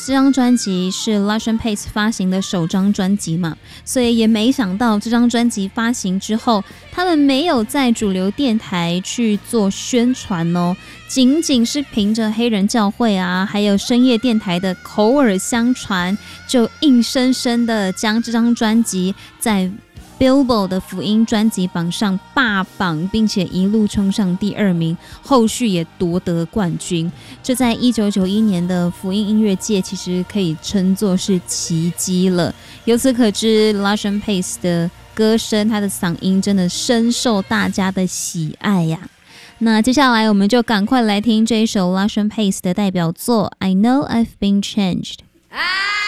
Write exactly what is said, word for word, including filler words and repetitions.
这张专辑是 Lush and Pace 发行的首张专辑嘛，所以也没想到这张专辑发行之后，他们没有在主流电台去做宣传哦，仅仅是凭着黑人教会啊，还有深夜电台的口耳相传，就硬生生的将这张专辑在Billboard 的福音专辑榜上霸榜，并且一路冲上第二名，后续也夺得冠军。这在一九九一年的福音音乐界其实可以称作是奇迹了。由此可知 Lush and Pace 的歌声，他的嗓音真的深受大家的喜爱呀。那接下来我们就赶快来听这一首 Lush and Pace 的代表作 I Know I've Been Changed。